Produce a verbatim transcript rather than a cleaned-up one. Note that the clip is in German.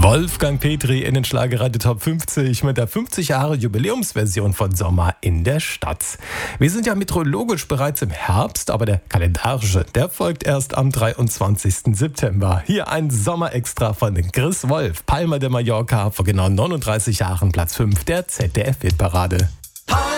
Wolfgang Petri in den Schlagerradio Top fünfzig mit der fünfzig Jahre Jubiläumsversion von Sommer in der Stadt. Wir sind ja meteorologisch bereits im Herbst, aber der kalendarische, der folgt erst am dreiundzwanzigsten September. Hier ein Sommerextra von Chris Wolf, Palma de Mallorca, vor genau neununddreißig Jahren Platz fünf der Z D F-Hitparade.